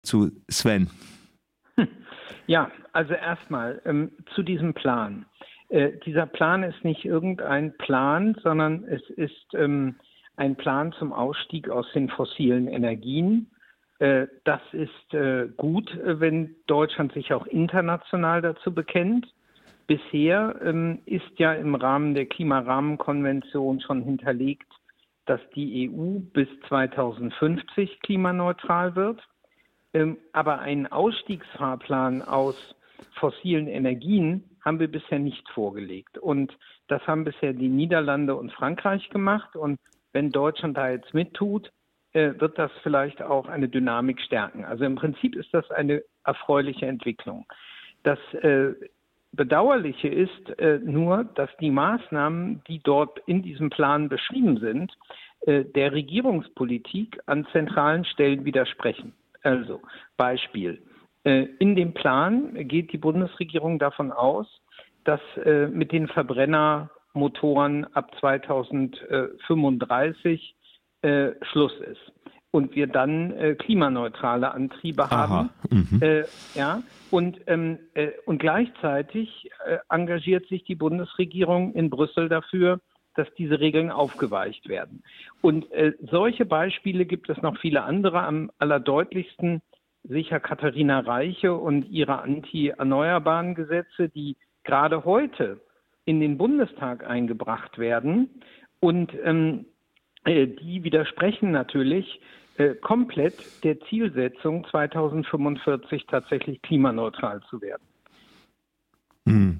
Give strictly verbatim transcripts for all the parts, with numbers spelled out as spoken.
zu Sven. Ja, also erstmal ähm, zu diesem Plan. Äh, dieser Plan ist nicht irgendein Plan, sondern es ist ähm, ein Plan zum Ausstieg aus den fossilen Energien. Äh, das ist äh, gut, wenn Deutschland sich auch international dazu bekennt. Bisher ähm, ist ja im Rahmen der Klimarahmenkonvention schon hinterlegt, dass die E U bis zweitausendfünfzig klimaneutral wird. Ähm, aber einen Ausstiegsfahrplan aus fossilen Energien haben wir bisher nicht vorgelegt. Und das haben bisher die Niederlande und Frankreich gemacht. Und wenn Deutschland da jetzt mittut, äh, wird das vielleicht auch eine Dynamik stärken. Also im Prinzip ist das eine erfreuliche Entwicklung. Das äh, Bedauerliche ist äh, nur, dass die Maßnahmen, die dort in diesem Plan beschrieben sind, äh, der Regierungspolitik an zentralen Stellen widersprechen. Also Beispiel. Äh, in dem Plan geht die Bundesregierung davon aus, dass äh, mit den Verbrennermotoren ab zweitausendfünfunddreißig äh, Schluss ist. Und wir dann äh, klimaneutrale Antriebe haben. Mhm. Äh, ja, und, ähm, äh, und gleichzeitig äh, engagiert sich die Bundesregierung in Brüssel dafür, dass diese Regeln aufgeweicht werden. Und äh, solche Beispiele gibt es noch viele andere. Am allerdeutlichsten sicher Katharina Reiche und ihre anti-erneuerbaren Gesetze, die gerade heute in den Bundestag eingebracht werden. Und ähm, äh, die widersprechen natürlich äh, komplett der Zielsetzung, zweitausendfünfundvierzig tatsächlich klimaneutral zu werden. Hm.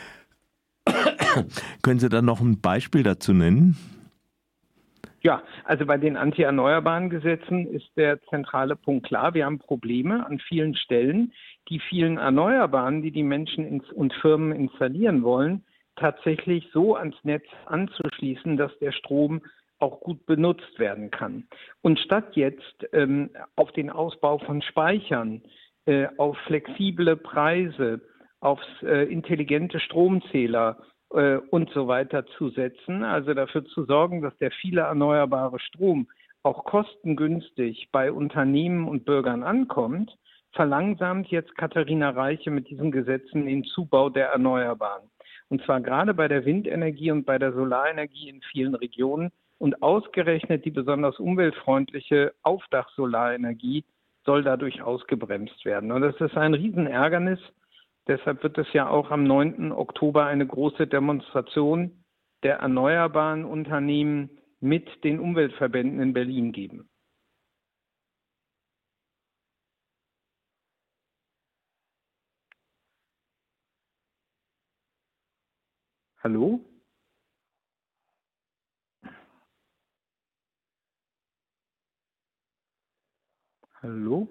Können Sie dann noch ein Beispiel dazu nennen? Ja, also bei den anti-erneuerbaren Gesetzen ist der zentrale Punkt klar. Wir haben Probleme an vielen Stellen, die vielen Erneuerbaren, die die Menschen ins, und Firmen installieren wollen, tatsächlich so ans Netz anzuschließen, dass der Strom auch gut benutzt werden kann. Und statt jetzt ähm, auf den Ausbau von Speichern, äh, auf flexible Preise, auf äh, intelligente Stromzähler äh, und so weiter zu setzen, also dafür zu sorgen, dass der viele erneuerbare Strom auch kostengünstig bei Unternehmen und Bürgern ankommt, verlangsamt jetzt Katharina Reiche mit diesen Gesetzen den Zubau der Erneuerbaren. Und zwar gerade bei der Windenergie und bei der Solarenergie in vielen Regionen. Und ausgerechnet die besonders umweltfreundliche Aufdach-Solarenergie soll dadurch ausgebremst werden. Und das ist ein Riesenärgernis. Deshalb wird es ja auch am neunten Oktober eine große Demonstration der erneuerbaren Unternehmen mit den Umweltverbänden in Berlin geben. Hallo? Hallo?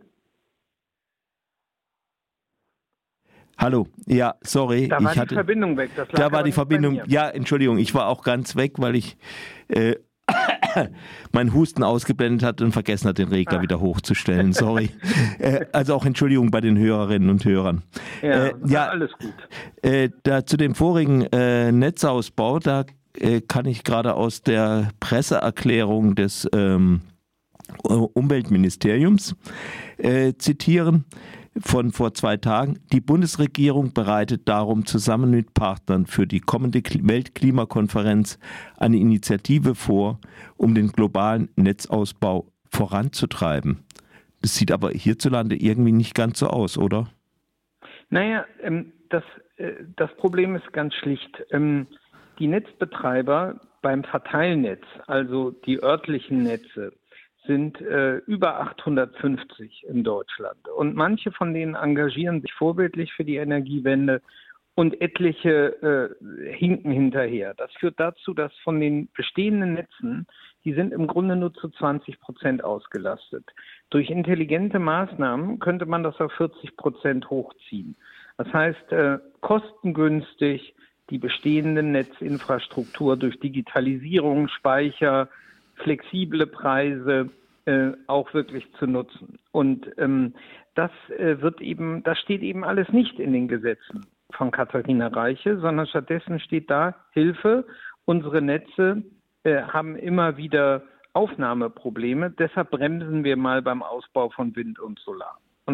Hallo, ja, sorry. Da war ich die hatte, Verbindung weg. Das lag da war die nicht Verbindung, ja, Entschuldigung, ich war auch ganz weg, weil ich äh, meinen Husten ausgeblendet hatte und vergessen hat, den Regler ah. wieder hochzustellen, sorry. äh, also auch Entschuldigung bei den Hörerinnen und Hörern. Ja, äh, ja alles gut. Äh, da, zu dem vorigen äh, Netzausbau, da äh, kann ich gerade aus der Presseerklärung des ähm, Umweltministeriums äh, zitieren. Von vor zwei Tagen. Die Bundesregierung bereitet darum zusammen mit Partnern für die kommende Weltklimakonferenz eine Initiative vor, um den globalen Netzausbau voranzutreiben. Das sieht aber hierzulande irgendwie nicht ganz so aus, oder? Naja, ähm, das, äh, das Problem ist ganz schlicht. Ähm, die Netzbetreiber beim Verteilnetz, also die örtlichen Netze, sind äh, über achthundertfünfzig in Deutschland. Und manche von denen engagieren sich vorbildlich für die Energiewende und etliche äh, hinken hinterher. Das führt dazu, dass von den bestehenden Netzen, die sind im Grunde nur zu zwanzig Prozent ausgelastet. Durch intelligente Maßnahmen könnte man das auf vierzig Prozent hochziehen. Das heißt, äh, kostengünstig die bestehende Netzinfrastruktur durch Digitalisierung, Speicher, flexible Preise äh, auch wirklich zu nutzen. Und ähm, das äh, wird eben, das steht eben alles nicht in den Gesetzen von Katharina Reiche, sondern stattdessen steht da Hilfe. Unsere Netze äh, haben immer wieder Aufnahmeprobleme, deshalb bremsen wir mal beim Ausbau von Wind und Solar.